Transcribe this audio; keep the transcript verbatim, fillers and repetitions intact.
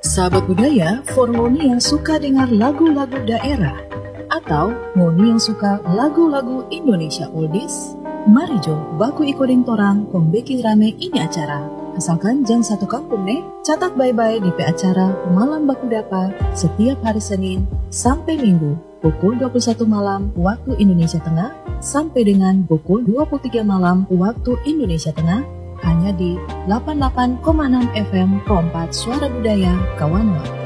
Sahabat budaya, for Ngoni yang suka dengar lagu-lagu daerah atau Ngoni yang suka lagu-lagu Indonesia oldies, mari jo baku ikodeng torang pembeki rame ini acara. Asalkan jang satu kampung nih, catat bye-bye di P acara Malam Baku Dapa setiap hari Senin sampai Minggu pukul dua puluh satu malam waktu Indonesia Tengah sampai dengan pukul dua puluh tiga malam waktu Indonesia Tengah, hanya di delapan puluh delapan koma enam F M Pro empat Suara Budaya Kawanwa.